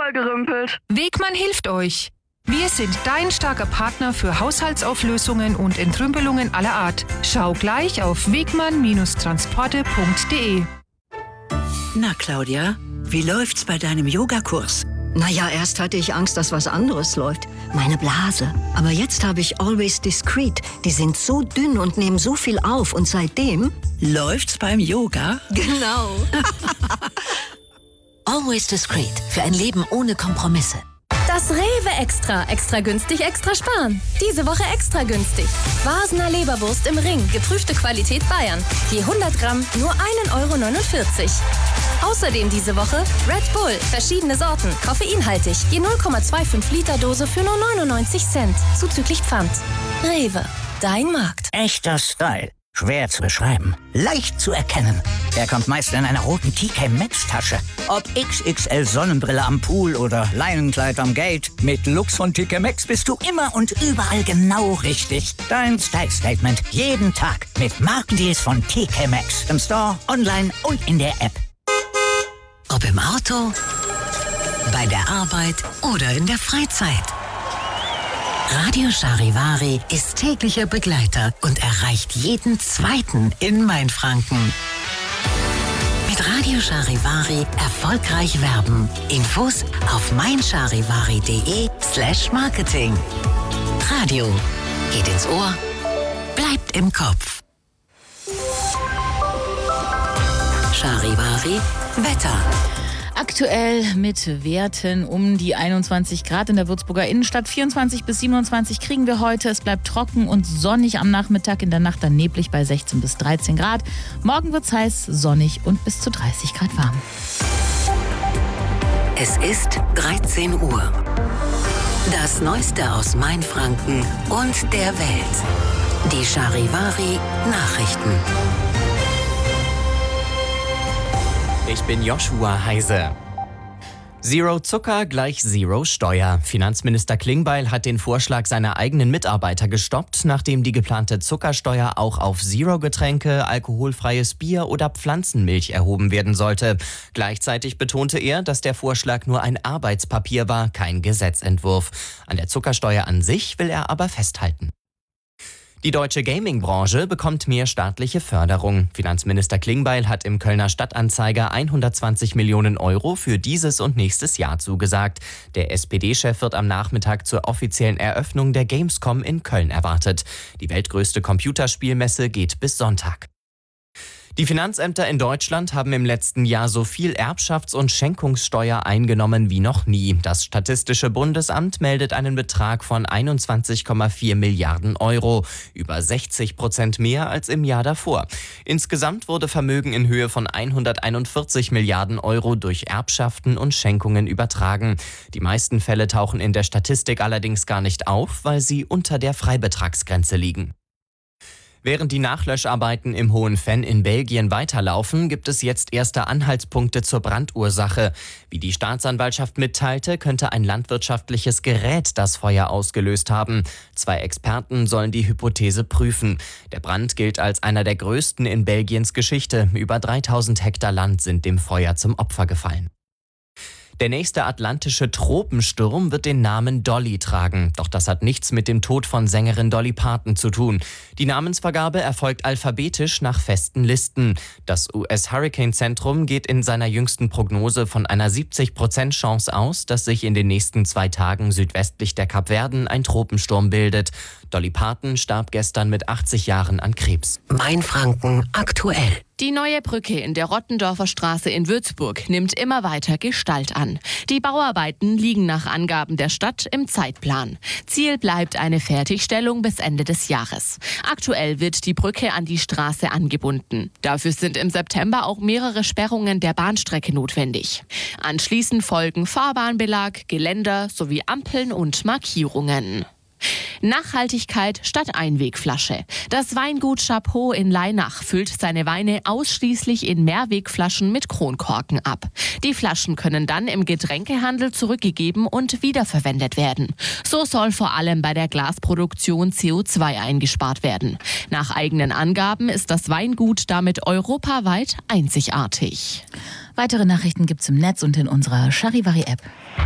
vollgerümpelt. Wegmann hilft euch. Wir sind dein starker Partner für Haushaltsauflösungen und Entrümpelungen aller Art. Schau gleich auf wegmann-transporte.de. Na, Claudia, wie läuft's bei deinem Yogakurs? Naja, erst hatte ich Angst, dass was anderes läuft. Meine Blase. Aber jetzt habe ich Always Discreet. Die sind so dünn und nehmen so viel auf. Und seitdem... Läuft's beim Yoga? Genau. Always Discreet. Für ein Leben ohne Kompromisse. Das Rewe Extra. Extra günstig, extra sparen. Diese Woche extra günstig. Vasener Leberwurst im Ring. Geprüfte Qualität Bayern. Je 100 Gramm nur 1,49 €. Außerdem diese Woche Red Bull. Verschiedene Sorten. Koffeinhaltig. Je 0,25 Liter Dose für nur 99 Cent. Zuzüglich Pfand. Rewe. Dein Markt. Echter Style. Schwer zu beschreiben. Leicht zu erkennen. Er kommt meist in einer roten TK Maxx Tasche. Ob XXL Sonnenbrille am Pool oder Leinenkleid am Gate. Mit Lux von TK Maxx bist du immer und überall genau richtig. Dein Style Statement jeden Tag mit Markendeals von TK Maxx. Im Store, online und in der App. Ob im Auto, bei der Arbeit oder in der Freizeit. Radio Charivari ist täglicher Begleiter und erreicht jeden Zweiten in Mainfranken. Mit Radio Charivari erfolgreich werben. Infos auf meincharivari.de/Marketing. Radio geht ins Ohr, bleibt im Kopf. Charivari Wetter. Aktuell mit Werten um die 21 Grad in der Würzburger Innenstadt. 24 bis 27 kriegen wir heute. Es bleibt trocken und sonnig am Nachmittag. In der Nacht dann neblig bei 16 bis 13 Grad. Morgen wird's heiß, sonnig und bis zu 30 Grad warm. Es ist 13 Uhr. Das Neueste aus Mainfranken und der Welt. Die Charivari Nachrichten. Ich bin Joshua Heise. Zero Zucker gleich Zero Steuer. Finanzminister Klingbeil hat den Vorschlag seiner eigenen Mitarbeiter gestoppt, nachdem die geplante Zuckersteuer auch auf Zero-Getränke, alkoholfreies Bier oder Pflanzenmilch erhoben werden sollte. Gleichzeitig betonte er, dass der Vorschlag nur ein Arbeitspapier war, kein Gesetzentwurf. An der Zuckersteuer an sich will er aber festhalten. Die deutsche Gaming-Branche bekommt mehr staatliche Förderung. Finanzminister Klingbeil hat im Kölner Stadtanzeiger 120 Millionen € für dieses und nächstes Jahr zugesagt. Der SPD-Chef wird am Nachmittag zur offiziellen Eröffnung der Gamescom in Köln erwartet. Die weltgrößte Computerspielmesse geht bis Sonntag. Die Finanzämter in Deutschland haben im letzten Jahr so viel Erbschafts- und Schenkungssteuer eingenommen wie noch nie. Das Statistische Bundesamt meldet einen Betrag von 21,4 Milliarden €, über 60% mehr als im Jahr davor. Insgesamt wurde Vermögen in Höhe von 141 Milliarden € durch Erbschaften und Schenkungen übertragen. Die meisten Fälle tauchen in der Statistik allerdings gar nicht auf, weil sie unter der Freibetragsgrenze liegen. Während die Nachlöscharbeiten im Hohenfenn in Belgien weiterlaufen, gibt es jetzt erste Anhaltspunkte zur Brandursache. Wie die Staatsanwaltschaft mitteilte, könnte ein landwirtschaftliches Gerät das Feuer ausgelöst haben. 2 Experten sollen die Hypothese prüfen. Der Brand gilt als einer der größten in Belgiens Geschichte. Über 3000 Hektar Land sind dem Feuer zum Opfer gefallen. Der nächste atlantische Tropensturm wird den Namen Dolly tragen. Doch das hat nichts mit dem Tod von Sängerin Dolly Parton zu tun. Die Namensvergabe erfolgt alphabetisch nach festen Listen. Das US-Hurricane-Zentrum geht in seiner jüngsten Prognose von einer 70% Chance aus, dass sich in den nächsten 2 Tagen südwestlich der Kapverden ein Tropensturm bildet. Dolly Parton starb gestern mit 80 Jahren an Krebs. Mainfranken aktuell. Die neue Brücke in der Rottendorfer Straße in Würzburg nimmt immer weiter Gestalt an. Die Bauarbeiten liegen nach Angaben der Stadt im Zeitplan. Ziel bleibt eine Fertigstellung bis Ende des Jahres. Aktuell wird die Brücke an die Straße angebunden. Dafür sind im September auch mehrere Sperrungen der Bahnstrecke notwendig. Anschließend folgen Fahrbahnbelag, Geländer sowie Ampeln und Markierungen. Nachhaltigkeit statt Einwegflasche. Das Weingut Chapeau in Leinach füllt seine Weine ausschließlich in Mehrwegflaschen mit Kronkorken ab. Die Flaschen können dann im Getränkehandel zurückgegeben und wiederverwendet werden. So soll vor allem bei der Glasproduktion CO2 eingespart werden. Nach eigenen Angaben ist das Weingut damit europaweit einzigartig. Weitere Nachrichten gibt's im Netz und in unserer Charivari-App.